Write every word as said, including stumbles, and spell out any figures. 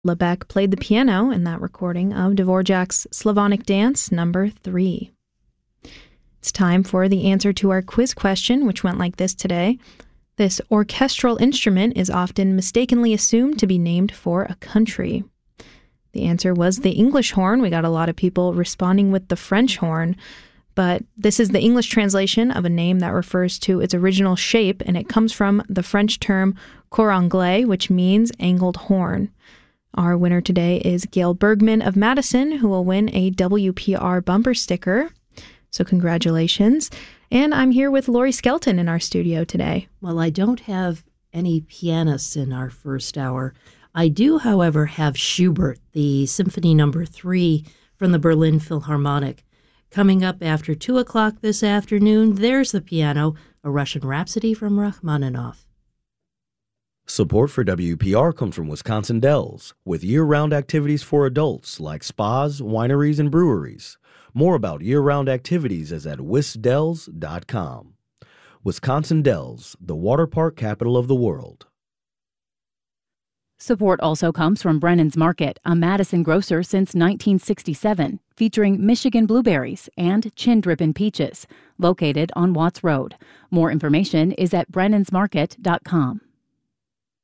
LeBec played the piano in that recording of Dvorak's Slavonic Dance number three. It's time for the answer to our quiz question, which went like this today. This orchestral instrument is often mistakenly assumed to be named for a country. The answer was the English horn. We got a lot of people responding with the French horn, but this is the English translation of a name that refers to its original shape, and it comes from the French term cor anglais, which means angled horn. Our winner today is Gail Bergman of Madison, who will win a W P R bumper sticker. So congratulations. And I'm here with Lori Skelton in our studio today. Well, I don't have any pianists in our first hour. I do, however, have Schubert, the Symphony Number Three from the Berlin Philharmonic. Coming up after two o'clock this afternoon, there's the piano, a Russian Rhapsody from Rachmaninoff. Support for W P R comes from Wisconsin Dells, with year-round activities for adults like spas, wineries, and breweries. More about year-round activities is at wisdells dot com. Wisconsin Dells, the water park capital of the world. Support also comes from Brennan's Market, a Madison grocer since nineteen sixty-seven, featuring Michigan blueberries and chin-drippin' peaches, located on Watts Road. More information is at brennans market dot com.